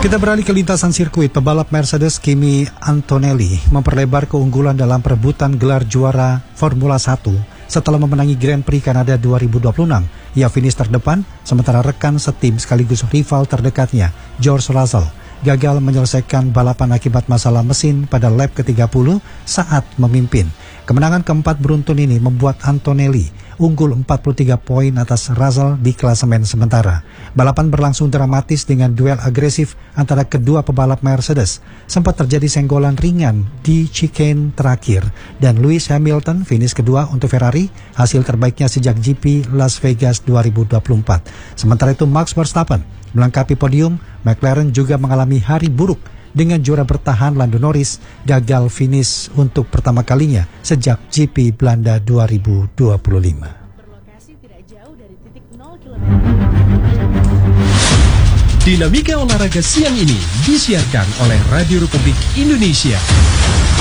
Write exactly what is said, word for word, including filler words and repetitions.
Kita beralih ke lintasan sirkuit. Pebalap Mercedes Kimi Antonelli memperlebar keunggulan dalam perebutan gelar juara Formula satu setelah memenangi Grand Prix Kanada dua ribu dua puluh enam. Ia finish terdepan, sementara rekan setim sekaligus rival terdekatnya, George Russell, gagal menyelesaikan balapan akibat masalah mesin pada lap ke tiga puluh saat memimpin. Kemenangan keempat beruntun ini membuat Antonelli unggul empat puluh tiga poin atas Russell di klasemen sementara. Balapan berlangsung dramatis dengan duel agresif antara kedua pebalap Mercedes. Sempat terjadi senggolan ringan di chicane terakhir dan Lewis Hamilton finish kedua untuk Ferrari, hasil terbaiknya sejak G P Las Vegas dua ribu dua puluh empat. Sementara itu Max Verstappen melengkapi podium. McLaren juga mengalami hari buruk dengan juara bertahan Lando Norris gagal finish untuk pertama kalinya sejak G P Belanda dua ribu dua puluh lima. Berlokasi tidak jauh dari titik nol kilometer. Dinamika olahraga siang ini disiarkan oleh Radio Republik Indonesia.